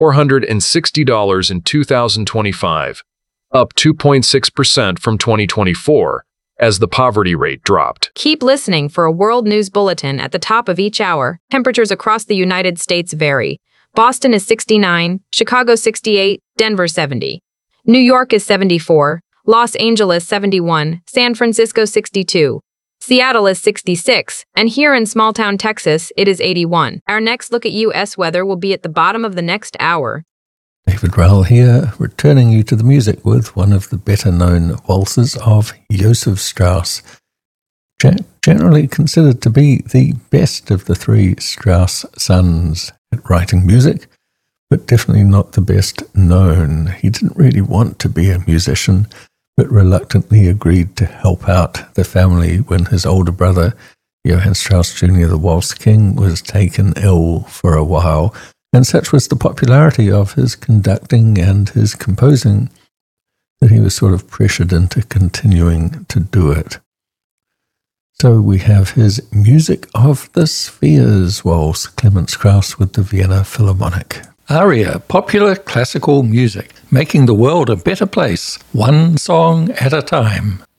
$460 in 2025, up 2.6% from 2024, as the poverty rate dropped. Keep listening for a world news bulletin at the top of each hour. Temperatures across the United States vary. Boston is 69, Chicago 68, Denver 70. New York is 74, Los Angeles 71, San Francisco 62. Seattle is 66, and here in small-town Texas, it is 81. Our next look at U.S. weather will be at the bottom of the next hour. David Rahl here, returning you to the music with one of the better-known waltzes of Joseph Strauss, generally considered to be the best of the three Strauss sons at writing music, but definitely not the best known. He didn't really want to be a musician, but reluctantly agreed to help out the family when his older brother, Johann Strauss Jr., the Waltz King, was taken ill for a while, and such was the popularity of his conducting and his composing that he was sort of pressured into continuing to do it. So we have his Music of the Spheres waltz, Clemens Krauss with the Vienna Philharmonic. ARIA, popular classical music, making the world a better place, one song at a time.